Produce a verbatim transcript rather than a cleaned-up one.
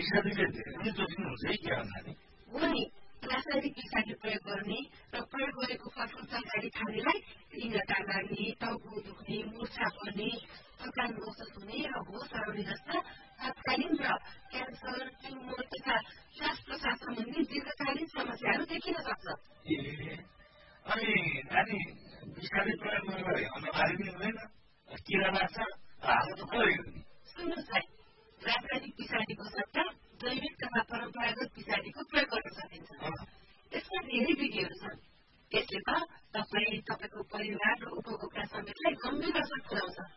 विषादीले धेरै नै जोखिम हुन्छ है के भन्नाले हो नि रासायनिक विषादी प्रयोग गर्ने र प्रयोग गरेको फलफुल तरकारी खानेलाई रिङ्गटा लाग्ने टाउको दुख्ने मुर्छा पर्ने थकान महसुस हुने र होस हराउने जस्ता तात्कालीन र क्यान्सर ट्युमर तथा श्वास प्रश्वास सम्बन्धी दीर्घकालीन समस्याहरू देखिन सक्छ अनि नानी विषादी प्रयोग नगरे अनुहारी नै हुँदैन किरा लाग्छ हाल्नु त पऱ्यो नि सुन्नुहोस् है रासायनिक विषादीको सट्टा जैविक तथा परम्परागत विषादीको प्रयोग गर्न सकिन्छ यसमा धेरै विधिहरू छन् यसले त तपाईँ तपाईँको परिवार र उपभोक्ता समेतलाई गम्भीर असर पुर्याउँछ